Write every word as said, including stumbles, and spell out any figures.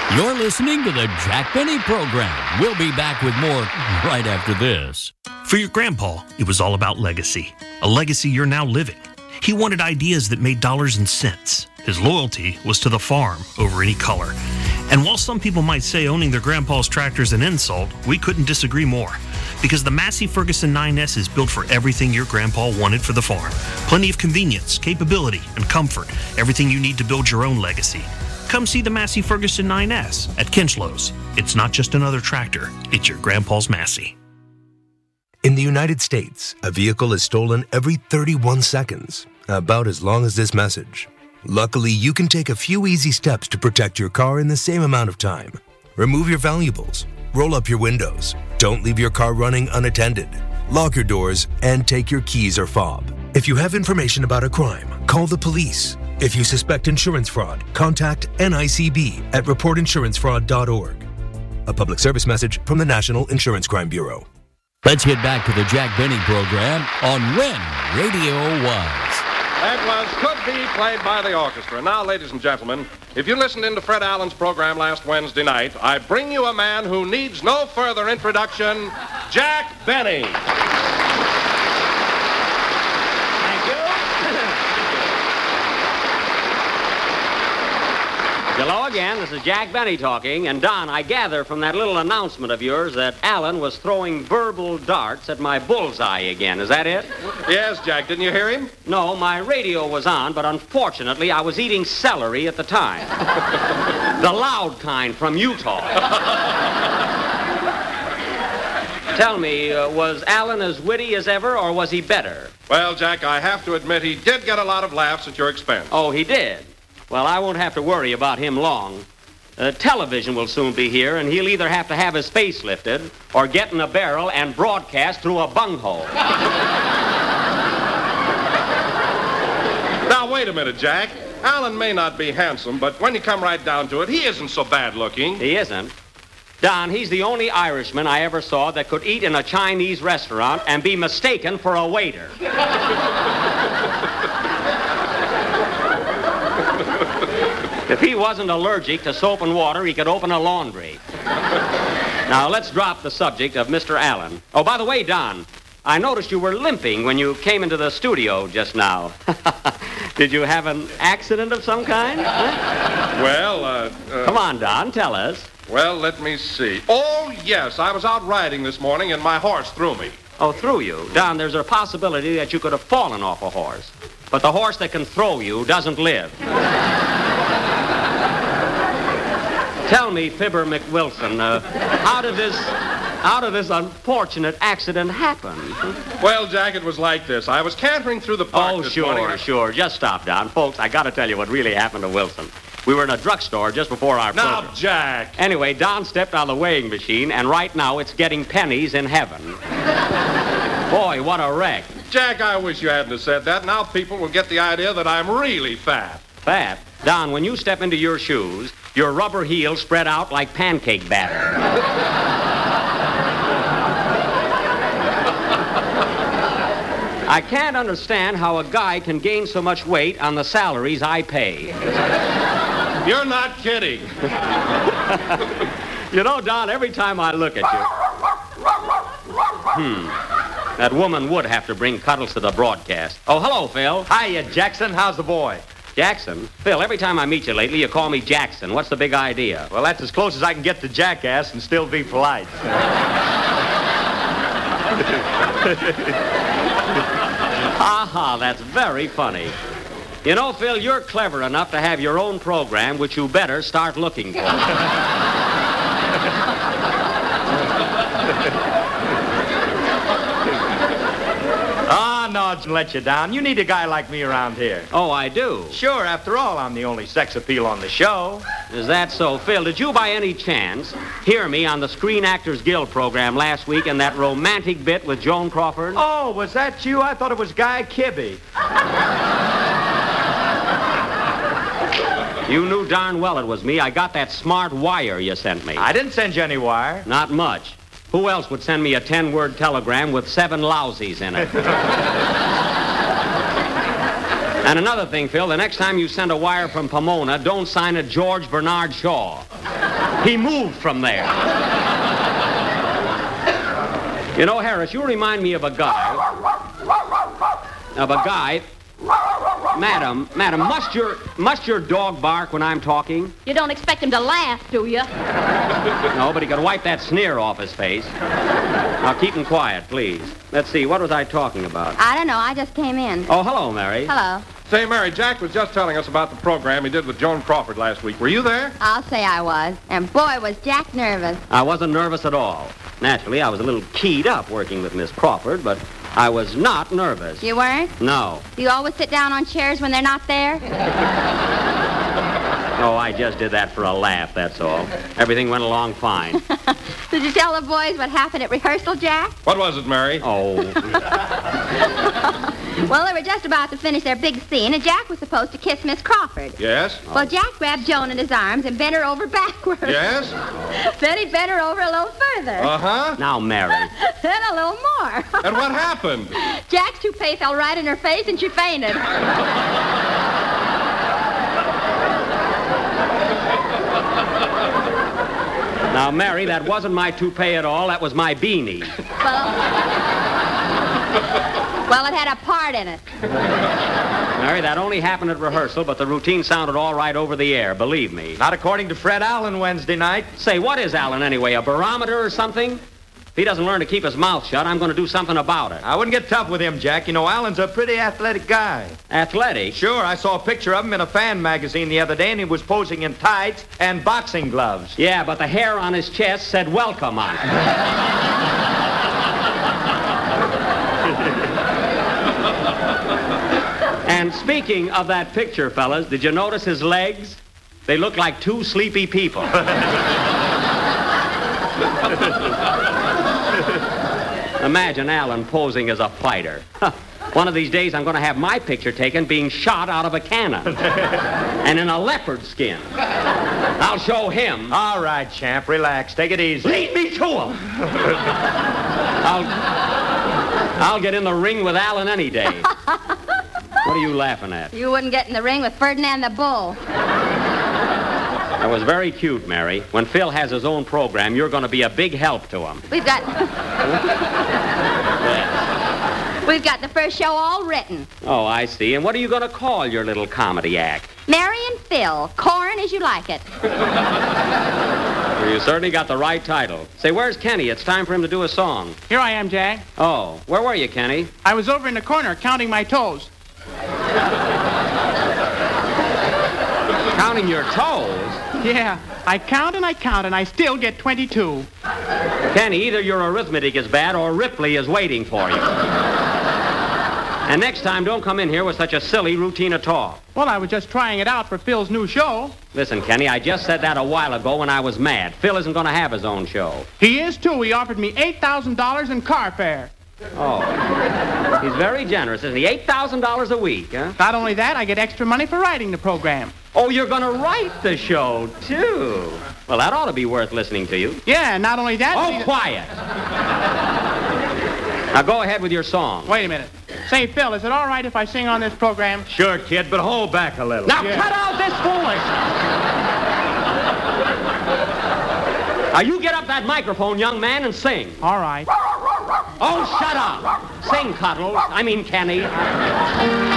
You're listening to the Jack Benny Program. We'll be back with more right after this. For your grandpa, it was all about legacy. A legacy you're now living. He wanted ideas that made dollars and cents. His loyalty was to the farm over any color. And while some people might say owning their grandpa's tractor is an insult, we couldn't disagree more. Because the Massey Ferguson nine S is built for everything your grandpa wanted for the farm. Plenty of convenience, capability, and comfort. Everything you need to build your own legacy. Come see the Massey Ferguson nine S at Kinchlows. It's not just another tractor, it's your grandpa's Massey. In the United States, a vehicle is stolen every thirty-one seconds, about as long as this message. Luckily, you can take a few easy steps to protect your car in the same amount of time. Remove your valuables, roll up your windows, don't leave your car running unattended, lock your doors, and take your keys or fob. If you have information about a crime, call the police. If you suspect insurance fraud, contact N I C B at report insurance fraud dot org. A public service message from the National Insurance Crime Bureau. Let's get back to the Jack Benny Program on When Radio Was. That was Could Be played by the orchestra. Now, ladies and gentlemen, if you listened into Fred Allen's program last Wednesday night, I bring you a man who needs no further introduction, Jack Benny. Hello again, this is Jack Benny talking, and Don, I gather from that little announcement of yours that Alan was throwing verbal darts at my bullseye again. Is that it? Yes, Jack, didn't you hear him? No, my radio was on, but unfortunately I was eating celery at the time. The loud kind from Utah. Tell me, uh, was Alan as witty as ever, or was he better? Well, Jack, I have to admit he did get a lot of laughs at your expense. Oh, he did? Well, I won't have to worry about him long. Uh, television will soon be here, and he'll either have to have his face lifted or get in a barrel and broadcast through a bunghole. Now, wait a minute, Jack. Alan may not be handsome, but when you come right down to it, he isn't so bad looking. He isn't. Don, he's the only Irishman I ever saw that could eat in a Chinese restaurant and be mistaken for a waiter. If he wasn't allergic to soap and water, he could open a laundry. Now, let's drop the subject of Mister Allen. Oh, by the way, Don, I noticed you were limping when you came into the studio just now. Did you have an accident of some kind? Huh? Well, uh, uh... Come on, Don, tell us. Well, let me see. Oh, yes, I was out riding this morning and my horse threw me. Oh, threw you? Don, there's a possibility that you could have fallen off a horse. But the horse that can throw you doesn't live. Tell me, Fibber McWilson, uh, how did this, how did this unfortunate accident happen? Well, Jack, it was like this. I was cantering through the park Oh, this sure, morning. sure. Just stop, Don. Folks, I got to tell you what really happened to Wilson. We were in a drugstore just before our Now, program. Jack. Anyway, Don stepped on the weighing machine, and right now it's getting pennies in heaven. Boy, what a wreck. Jack, I wish you hadn't have said that. Now people will get the idea that I'm really fat. Fat? Don, when you step into your shoes, your rubber heels spread out like pancake batter. I can't understand how a guy can gain so much weight on the salaries I pay. You're not kidding. You know, Don, every time I look at you... Hmm. That woman would have to bring Cuddles to the broadcast. Oh, hello, Phil. Hiya, Jackson. How's the boy? Jackson? Phil, every time I meet you lately, you call me Jackson. What's the big idea? Well, that's as close as I can get to jackass and still be polite. Aha, that's very funny. You know, Phil, you're clever enough to have your own program, which you better start looking for. Ah, no, I'll let you down. You need a guy like me around here. Oh, I do? Sure, after all, I'm the only sex appeal on the show. Is that so? Phil, did you by any chance hear me on the Screen Actors Guild program last week in that romantic bit with Joan Crawford? Oh, was that you? I thought it was Guy Kibbe. You knew darn well it was me. I got that smart wire you sent me. I didn't send you any wire. Not much. Who else would send me a ten-word telegram with seven lousies in it? And another thing, Phil, the next time you send a wire from Pomona, don't sign it George Bernard Shaw. He moved from there. You know, Harris, you remind me of a guy. Of a guy. Madam, madam, must your must your dog bark when I'm talking? You don't expect him to laugh, do you? No, but he can wipe that sneer off his face. Now keep him quiet, please. Let's see, what was I talking about? I don't know. I just came in. Oh, hello, Mary. Hello. Say, Mary, Jack was just telling us about the program he did with Joan Crawford last week. Were you there? I'll say I was. And boy, was Jack nervous. I wasn't nervous at all. Naturally, I was a little keyed up working with Miss Crawford, but I was not nervous. You weren't? No. Do you always sit down on chairs when they're not there? Oh, I just did that for a laugh, that's all. Everything went along fine. Did you tell the boys what happened at rehearsal, Jack? What was it, Mary? Oh. Well, they were just about to finish their big scene, and Jack was supposed to kiss Miss Crawford. Yes? Well, Jack grabbed Joan in his arms and bent her over backwards. Yes? Then he bent her over a little further. Uh-huh. Now, Mary. Then a little more. And what happened? Jack's toupee fell right in her face, and she fainted. Now, Mary, that wasn't my toupee at all. That was my beanie. Well, well, it had a part in it. Mary, that only happened at rehearsal, but the routine sounded all right over the air, believe me. Not according to Fred Allen Wednesday night. Say, what is Allen anyway, a barometer or something? If he doesn't learn to keep his mouth shut, I'm going to do something about it. I wouldn't get tough with him, Jack. You know, Allen's a pretty athletic guy. Athletic? Sure, I saw a picture of him in a fan magazine the other day, and he was posing in tights and boxing gloves. Yeah, but the hair on his chest said welcome on it. And speaking of that picture, fellas, did you notice his legs? They look like two sleepy people. Imagine Allen posing as a fighter. One of these days I'm going to have my picture taken being shot out of a cannon. And in a leopard skin. I'll show him. All right, champ, relax. Take it easy. Lead me to him. I'll, I'll get in the ring with Allen any day. What are you laughing at? You wouldn't get in the ring with Ferdinand the Bull. That was very cute, Mary. When Phil has his own program, you're going to be a big help to him. We've got... We've got the first show all written. Oh, I see. And what are you going to call your little comedy act? Mary and Phil. Corn as you like it. Well, you certainly got the right title. Say, where's Kenny? It's time for him to do a song. Here I am, Jack. Oh, where were you, Kenny? I was over in the corner counting my toes. Counting your toes? Yeah, I count and I count and I still get twenty-two. Kenny, either your arithmetic is bad or Ripley is waiting for you. And next time, don't come in here with such a silly routine of talk. Well, I was just trying it out for Phil's new show. Listen, Kenny, I just said that a while ago when I was mad. Phil isn't going to have his own show. He is, too. He offered me eight thousand dollars in car fare. Oh. He's very generous, isn't he? eight thousand dollars a week, huh? Not only that, I get extra money for writing the program. Oh, you're going to write the show, too. Well, that ought to be worth listening to you. Yeah, and not only that... Oh, he... quiet. Now, go ahead with your song. Wait a minute. Say, Phil, is it all right if I sing on this program? Sure, kid, but hold back a little. Now, Yeah. cut out this foolishness. Now, you get up that microphone, young man, and sing. All right. Oh, shut up. Sing, Cuddles. I mean, Kenny.